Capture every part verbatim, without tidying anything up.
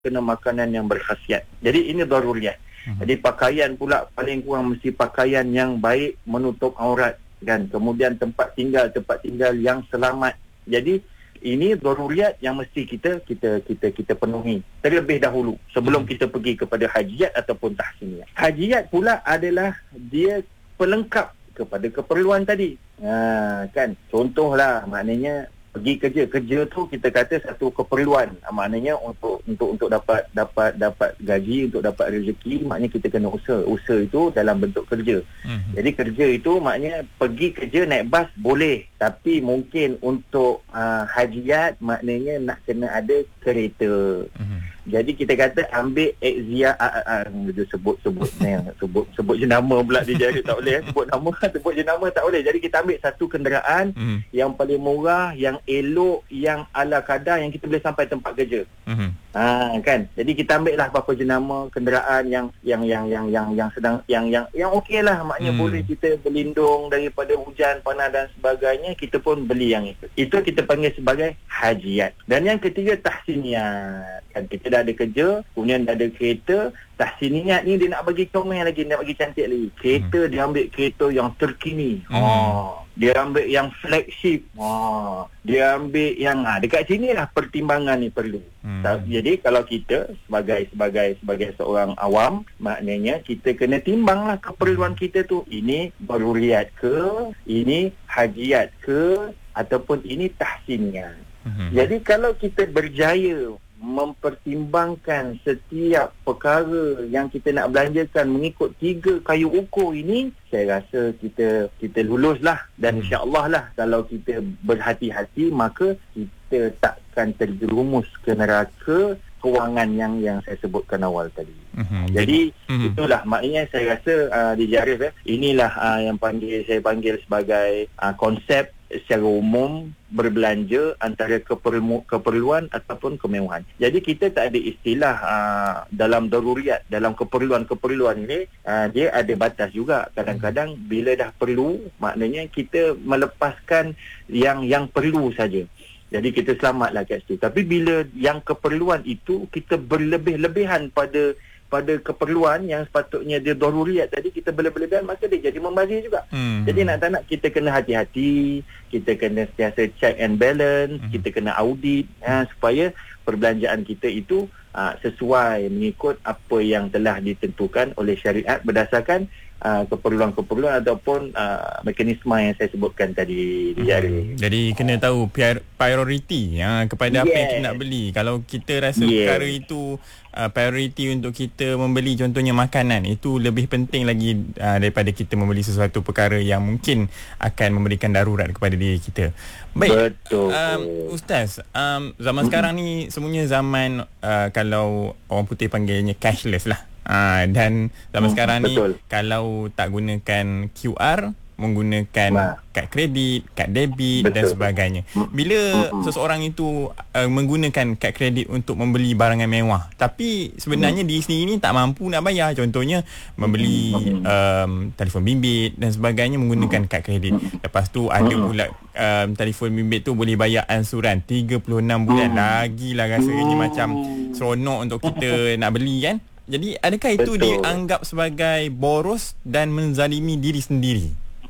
kena makanan yang berkhasiat. Jadi ini daruriyat. Hmm. Jadi pakaian pula paling kurang mesti pakaian yang baik menutup aurat kan. Kemudian tempat tinggal, tempat tinggal yang selamat. Jadi ini daruriyat yang mesti kita kita kita kita penuhi terlebih dahulu sebelum kita pergi kepada hajiat ataupun tahsiniyat. Hajiat pula adalah dia pelengkap kepada keperluan tadi. Ha, kan? Contohlah, maknanya pergi kerja. Kerja tu kita kata satu keperluan. Ha, maknanya untuk untuk untuk dapat dapat dapat gaji, untuk dapat rezeki, maknanya kita kena usaha. Usaha itu dalam bentuk kerja. Mm-hmm. Jadi kerja itu maknanya pergi kerja naik bas boleh, tapi mungkin untuk uh, hajiat maknanya nak kena ada kereta. Mm-hmm. Jadi kita kata ambil Exia uh, uh, uh, sebut sebut ni sebut sebut jenama pula dia jadi tak boleh. Sebut nama sebut jenama tak boleh. Jadi kita ambil satu kenderaan mm-hmm. yang paling murah, yang elok, yang ala kadar, yang kita boleh sampai tempat kerja. Mm-hmm. Ha, kan. Jadi kita ambil lah apa jenama kenderaan yang yang yang yang yang yang sedang yang yang yang okeylah, maknanya mm. boleh kita berlindung daripada hujan, panas dan sebagainya, kita pun beli yang itu. Itu kita panggil sebagai hajiat. Dan yang ketiga tahsiniyat. Kan kita dah ada kerja, kemudian dah ada kereta. Tahsiniyat ni dia nak bagi comel lagi, nak bagi cantik lagi. Kereta hmm. dia ambil kereta yang terkini. Hmm. Oh, dia ambil yang flagship. Oh, dia ambil yang ha, dekat sini lah pertimbangan ni perlu. Hmm. Jadi kalau kita sebagai sebagai sebagai seorang awam, maknanya kita kena timbanglah keperluan kita tu. Ini daruriyat ke, ini hajiat ke, ataupun ini tahsiniyat. Hmm. Jadi kalau kita berjaya mempertimbangkan setiap perkara yang kita nak belanjakan mengikut tiga kayu ukur ini, saya rasa kita kita luluslah. Dan insya-Allah lah, kalau kita berhati-hati, maka kita takkan terjerumus ke neraka kewangan yang yang saya sebutkan awal tadi. Mm-hmm. Jadi mm-hmm. itulah maknanya saya rasa uh, di Jarif eh, inilah uh, yang panggil saya panggil sebagai uh, konsep secara umum berbelanja antara keperlu- keperluan ataupun kemewahan. Jadi kita tak ada istilah uh, dalam daruriyat, dalam keperluan-keperluan ini uh, dia ada batas juga. Kadang-kadang bila dah perlu, maknanya kita melepaskan yang yang perlu saja. Jadi kita selamatlah kat situ. Tapi bila yang keperluan itu kita berlebih-lebihan pada pada keperluan yang sepatutnya dia daruriyat tadi, kita berlebih-lebihan, maka dia jadi membazir juga. Hmm. Jadi nak tak nak kita kena hati-hati, kita kena sentiasa check and balance, hmm. kita kena audit ha, supaya perbelanjaan kita itu ha, sesuai mengikut apa yang telah ditentukan oleh syariat berdasarkan Uh, keperluan-keperluan ataupun uh, mekanisme yang saya sebutkan tadi di jari. Hmm. Jadi kena tahu priority ya, kepada yes. apa yang kita nak beli. Kalau kita rasa yes. perkara itu uh, priority untuk kita membeli, contohnya makanan, itu lebih penting lagi uh, daripada kita membeli sesuatu perkara yang mungkin akan memberikan darurat kepada diri kita. Baik. Betul. Um, Ustaz, um, zaman mm-hmm. sekarang ni semuanya zaman uh, kalau orang putih panggilnya cashless lah. Ha, dan zaman hmm, sekarang betul. Ni kalau tak gunakan Q R, menggunakan nah. kad kredit, kad debit betul. Dan sebagainya. Bila hmm. seseorang itu uh, menggunakan kad kredit untuk membeli barangan mewah, tapi sebenarnya hmm. di sini ni tak mampu nak bayar, contohnya membeli hmm. um, telefon bimbit dan sebagainya menggunakan kad kredit. Lepas tu ada pula um, telefon bimbit tu boleh bayar ansuran tiga puluh enam bulan. Hmm. Lagilah rasanya hmm. macam seronok untuk kita nak beli kan. Jadi adakah itu betul. Dianggap sebagai boros dan menzalimi diri sendiri?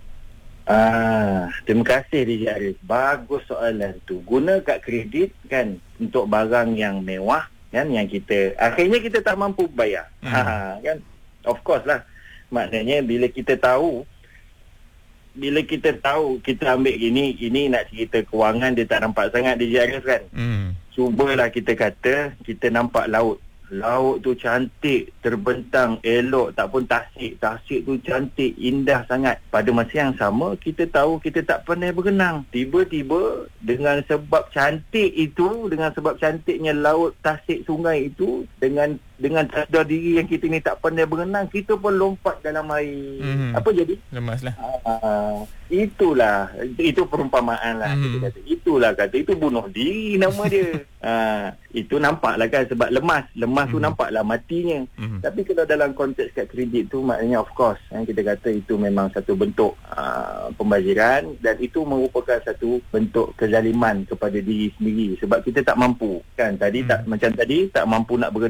Ah, terima kasih D J Arif. Bagus soalan tu. Guna kad kredit kan untuk barang yang mewah kan, yang kita akhirnya kita tak mampu bayar. Hmm. Ha, kan? Of course lah. Maknanya bila kita tahu bila kita tahu kita ambil gini, ini nak cerita kewangan dia tak nampak sangat D J Arif kan. Hmm. Cubalah kita kata kita nampak laut. Laut tu cantik, terbentang, elok, tak pun tasik. Tasik tu cantik, indah sangat. Pada masa yang sama, kita tahu kita tak pandai berenang. Tiba-tiba, dengan sebab cantik itu, dengan sebab cantiknya laut, tasik, sungai itu, dengan dengan sadar diri yang kita ni tak pandai berenang, kita pun lompat dalam air. Mm-hmm. Apa jadi? Lemaslah. Uh, itulah, itu, itu perumpamaan lah. Mm-hmm. Kita kata. Itu itulah kata itu bunuh diri nama dia. Ha, itu nampaklah kan sebab lemas. Lemas mm-hmm. tu nampaklah matinya. Mm-hmm. Tapi kalau dalam konteks kad kredit tu maknanya of course eh, kita kata itu memang satu bentuk uh, pembaziran dan itu merupakan satu bentuk kezaliman kepada diri sendiri sebab kita tak mampu kan tadi mm-hmm. tak macam tadi tak mampu nak ber